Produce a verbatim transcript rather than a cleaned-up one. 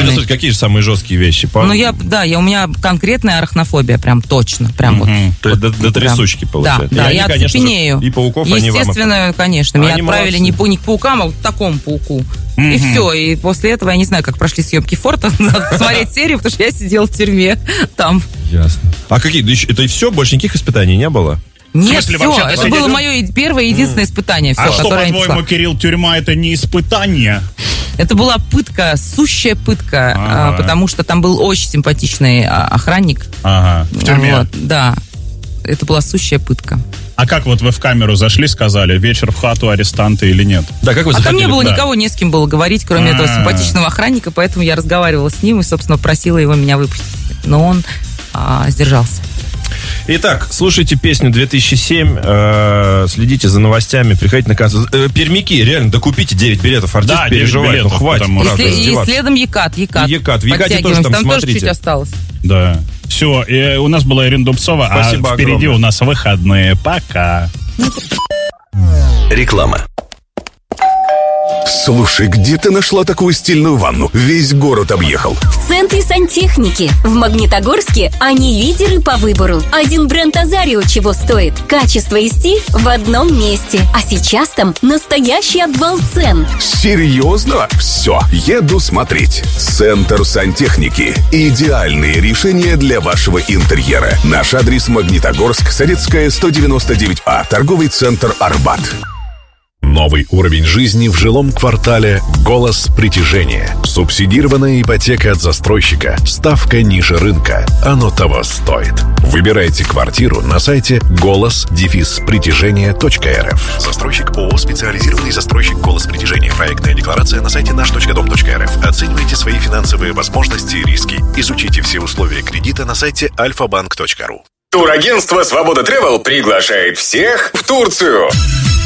Рассказывать, какие же самые жесткие вещи? По... Ну, я, да, я, у меня конкретная арахнофобия, прям точно, прям угу. вот. То есть до, до трясучки, получается. Да, да, и я они, оцепенею. И пауков они вам... Естественно, конечно. Меня они отправили не, по, не к паукам, а к такому пауку. Mm-hmm. И все. И после этого я не знаю, как прошли съемки Форта. Надо смотреть серию, потому что я сидела в тюрьме там. Ясно. А какие? Это и все? Больше никаких испытаний не было? Нет, все. Это было идем? мое первое и единственное mm. испытание. Все, а что, по-твоему, Кирилл, тюрьма это не испытание? Это была пытка, сущая пытка, ага. потому что там был очень симпатичный охранник. Ага, в тюрьме? Вот, да. Это была сущая пытка. А как вот вы в камеру зашли, сказали, вечер в хату, арестанты или нет? Да, как вы а там не было да. никого, не с кем было говорить, кроме А-а-а. этого симпатичного охранника, поэтому я разговаривала с ним и, собственно, просила его меня выпустить. Но он а, сдержался. Итак, слушайте песню две тысячи семь, э, следите за новостями, приходите на концерт. Э, пермяки, реально, докупите девять билетов, артист да, переживает, ну хватит. И, и следом Екат, Екат. И Екат, в Екате тоже там, там смотрите. тоже чуть осталось. Да. Все, и у нас была Ирина Дубцова, Спасибо а впереди огромное. У нас выходные. Пока. Реклама. Слушай, где ты нашла такую стильную ванну? Весь город объехал. В центре сантехники. В Магнитогорске они лидеры по выбору. Один бренд Азарио чего стоит. Качество и стиль в одном месте. А сейчас там настоящий обвал цен. Серьезно? Все, еду смотреть. Центр сантехники. Идеальные решения для вашего интерьера. Наш адрес: Магнитогорск, Советская, сто девяносто девять А. Торговый центр Арбат. Новый уровень жизни в жилом квартале «Голос притяжения». Субсидированная ипотека от застройщика. Ставка ниже рынка. Оно того стоит. Выбирайте квартиру на сайте голос притяжение точка эр эф. Застройщик ООО «Специализированный застройщик «Голос притяжения». Проектная декларация на сайте наш точка дом точка эр эф. Оценивайте свои финансовые возможности и риски. Изучите все условия кредита на сайте альфа банк точка ру. Турагентство «Свобода Тревел» приглашает всех в Турцию.